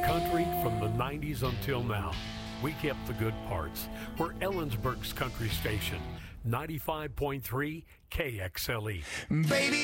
Country from the 90s until now. We kept the good parts. We're Ellensburg's country station, 95.3 KXLE. Baby.